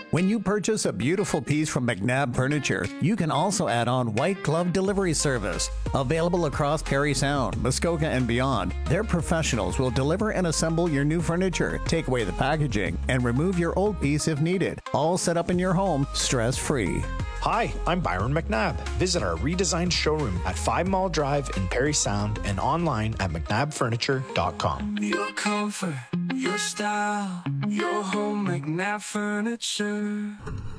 When you purchase a beautiful piece from McNabb Furniture, you can also add on white glove delivery service. Available across Parry Sound, Muskoka, and beyond, their professionals will deliver and assemble your new furniture, take away the packaging, and remove your old piece if needed. All set up in your home, stress-free. Hi, I'm Byron McNabb. Visit our redesigned showroom at 5 Mile Drive in Parry Sound and online at mcnabbfurniture.com. Your comfort, your style, your home, McNabb Furniture.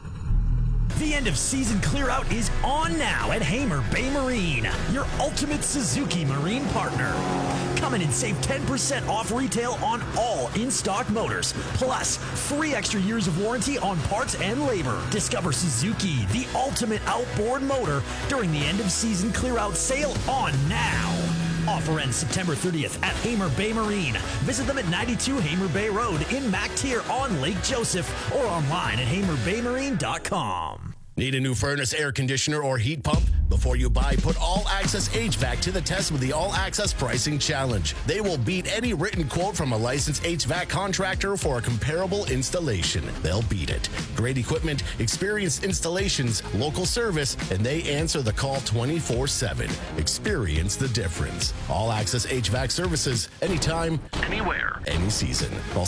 The end of season clear out is on now at Hamer Bay Marine, your ultimate Suzuki Marine partner. Come in and save 10% off retail on all in-stock motors, plus 3 extra years of warranty on parts and labor. Discover Suzuki, the ultimate outboard motor, during the end of season clear out sale on now. Offer ends September 30th at Hamer Bay Marine. Visit them at 92 Hamer Bay Road in MacTier on Lake Joseph or online at hamerbaymarine.com. Need a new furnace, air conditioner, or heat pump? Before you buy, put All Access HVAC to the test with the All Access Pricing Challenge. They will beat any written quote from a licensed HVAC contractor for a comparable installation. They'll beat it. Great equipment, experienced installations, local service, and they answer the call 24/7. Experience the difference. All Access HVAC services, anytime, anywhere, any season. Call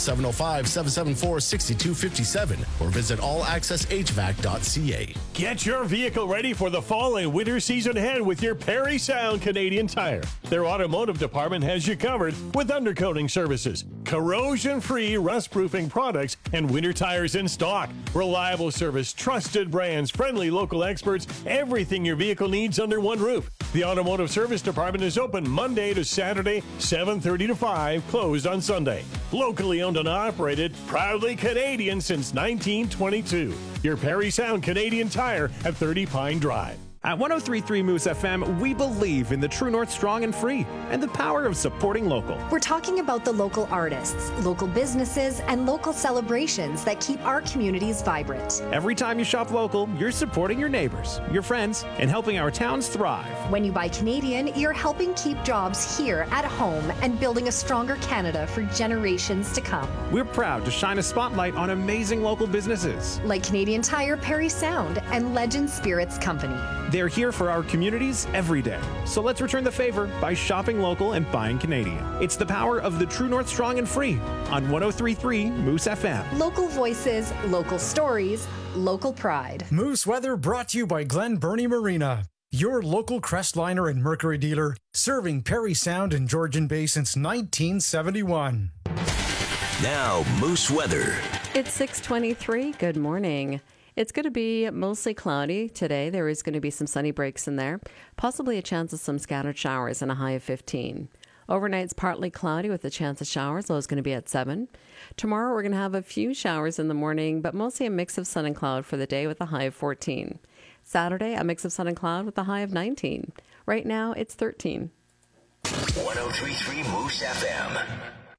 705-774-6257 or visit allaccesshvac.ca. Get your vehicle ready for the fall and winter season ahead with your Parry Sound Canadian Tire. Their automotive department has you covered with undercoating services, corrosion-free rust-proofing products, and winter tires in stock. Reliable service, trusted brands, friendly local experts, everything your vehicle needs under one roof. The automotive service department is open Monday to Saturday, 7:30 to 5, closed on Sunday. Locally owned and operated, proudly Canadian since 1922. Your Parry Sound Canadian Tire at 30 Pine Drive. At 103.3 Moose FM, we believe in the True North Strong and Free and the power of supporting local. We're talking about the local artists, local businesses, and local celebrations that keep our communities vibrant. Every time you shop local, you're supporting your neighbors, your friends, and helping our towns thrive. When you buy Canadian, you're helping keep jobs here at home and building a stronger Canada for generations to come. We're proud to shine a spotlight on amazing local businesses like Canadian Tire, Parry Sound, and Legend Spirits Company. They're here for our communities every day. So let's return the favor by shopping local and buying Canadian. It's the power of the True North Strong and Free on 103.3 Moose FM. Local voices, local stories, local pride. Moose Weather brought to you by Glen Burnie Marina, your local Crestliner and Mercury dealer, serving Parry Sound and Georgian Bay since 1971. Now, Moose Weather. It's 6:23. Good morning. It's going to be mostly cloudy today. There is going to be some sunny breaks in there, possibly a chance of some scattered showers and a high of 15. Overnight's partly cloudy with a chance of showers. Low is going to be at 7. Tomorrow we're going to have a few showers in the morning, but mostly a mix of sun and cloud for the day with a high of 14. Saturday, a mix of sun and cloud with a high of 19. Right now, it's 13. 103.3 Moose FM.